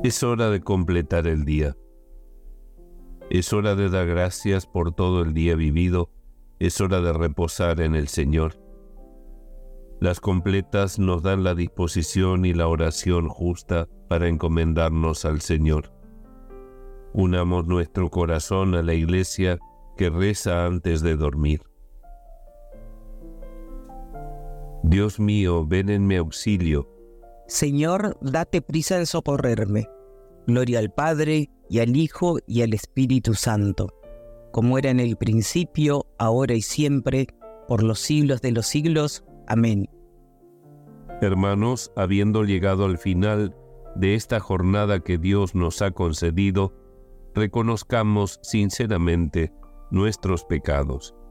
Es hora de completar el día. Es hora de dar gracias por todo el día vivido. Es hora de reposar en el Señor. Las completas nos dan la disposición y la oración justa para encomendarnos al Señor. Unamos nuestro corazón a la Iglesia que reza antes de dormir. Dios mío, ven en mi auxilio. Señor, date prisa en socorrerme. Gloria al Padre, y al Hijo, y al Espíritu Santo, como era en el principio, ahora y siempre, por los siglos de los siglos. Amén. Hermanos, habiendo llegado al final de esta jornada que Dios nos ha concedido, reconozcamos sinceramente nuestros pecados.